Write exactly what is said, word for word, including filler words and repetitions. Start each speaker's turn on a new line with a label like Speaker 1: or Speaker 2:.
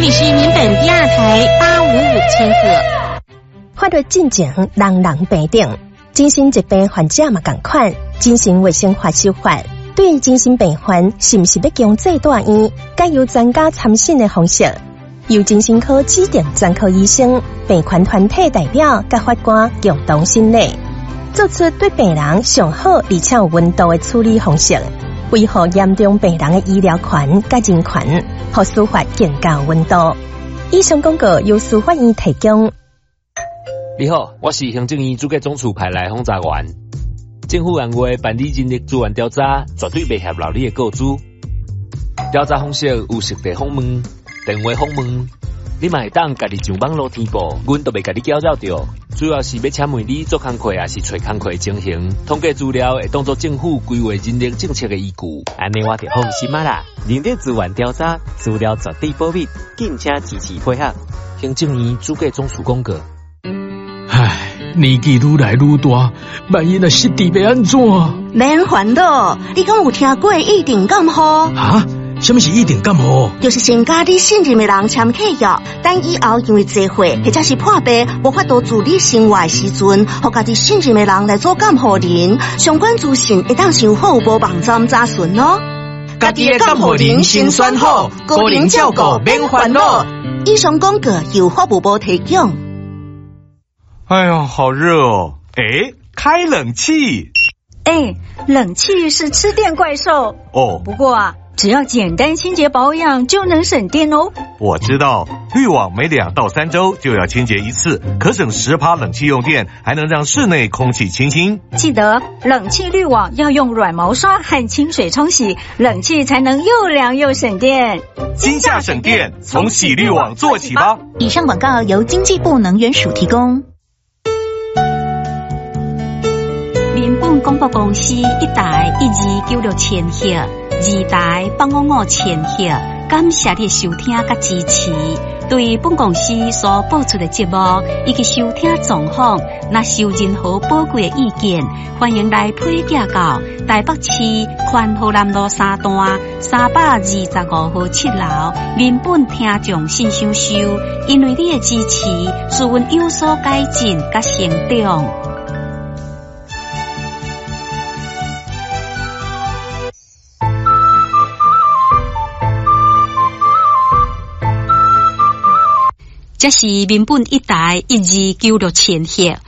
Speaker 1: 里是民本第二台八五五千赫。
Speaker 2: 法律进前，人人平等。精神疾病患者嘛同款，精神卫生法修法对精神病患是毋是要强制住院，该由专家参审的方式，由精神科指定专科医生、病患团体代表甲法官共同审理，做出对病人上好而且有温度的处理方式，维护严重病人的医疗权甲人权，互司法更加有温度。以上广告由司法院提供。
Speaker 3: 你好，我是行政院主计总处派来轰炸员。政府按月办理人力资源调查，绝对袂合劳你的告知。调查方式有实地访问、电话访问，你嘛会当家己上网络填报，阮都袂家己搅扰着。主要是要请问你做工课，还是找工课情形，统计资料会当作政府规划人力政策的依据。
Speaker 4: 安尼我就放心啊啦！人力资源调查资料绝对保密，敬请支持配合。
Speaker 3: 行政院主计总处公告。
Speaker 5: 唉，年纪愈来愈大，万一若失智要安怎？
Speaker 6: 免烦恼，你敢有听过一定感冒？
Speaker 5: 啊？什么是一定感冒？
Speaker 6: 就是先甲你信任的人签契约，等以后因为聚会或者是破病无法度自理生活的时阵，互家己信任的人来做感冒人，相关资讯会当上好无网站查询哦。
Speaker 5: 家己的感冒人先选好，个人照顾免烦恼。
Speaker 6: 以上广告由法务部提供。
Speaker 7: 哎呀，好热哦！哎，开冷气。
Speaker 8: 哎，冷气是吃电怪兽
Speaker 7: 哦。
Speaker 8: 不过啊，只要简单清洁保养就能省电哦。
Speaker 7: 我知道，滤网每两到三周就要清洁一次，可省十趴冷气用电，还能让室内空气清新。
Speaker 8: 记得冷气滤网要用软毛刷和清水冲洗，冷气才能又凉又省电。
Speaker 7: 今夏省电，从洗滤网做起吧。
Speaker 9: 以上广告由经济部能源署提供。
Speaker 10: 民本广播公司一台一二九六千赫，二台八五五千赫，感谢你的收听甲支持。对本公司所播出的节目以及收听状况，若有任何宝贵的意见，欢迎来批寄到台北市宽和南路三段三百二十五号七楼民本听众信箱收。因为你的支持，使阮有所改进甲成长。这是民本一台一二九六千赫，